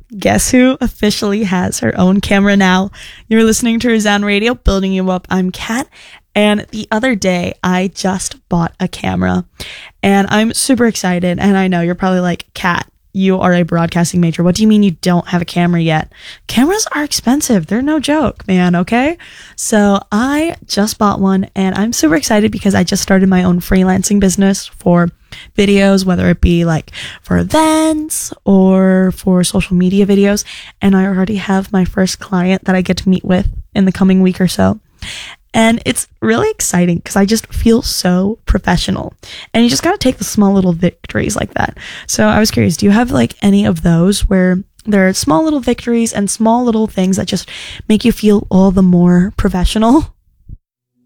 Guess who officially has her own camera now? You're listening to Resound Radio, Building You Up. I'm Kat, and the other day I just bought a camera, and I'm super excited. And I know you're probably like, Kat, you are a broadcasting major. What do you mean you don't have a camera yet? Cameras are expensive. They're no joke, man, okay? So I just bought one, and I'm super excited because I just started my own freelancing business for videos, whether it be like for events or for social media videos. And I already have my first client that I get to meet with in the coming week or so. And it's really exciting because I just feel so professional. And you just got to take the small little victories like that. So I was curious, do you have like any of those where there are small little victories and small little things that just make you feel all the more professional?